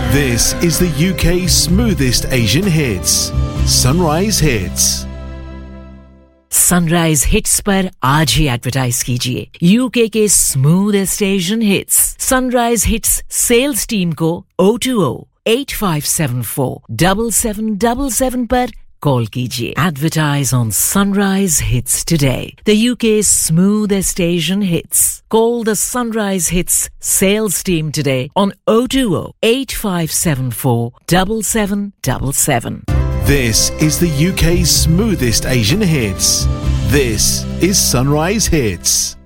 This is the UK's smoothest Asian hits. Sunrise Hits. Sunrise hits पर आज ही advertise कीजिए UK के smoothest Asian hits sunrise hits sales team को 020-8574-7777 पर call कीजिए advertise on sunrise hits today the UK smoothest Asian hits call the sunrise hits sales team today on 020-8574-7777. This is the UK's smoothest Asian hits. This is Sunrise Hits.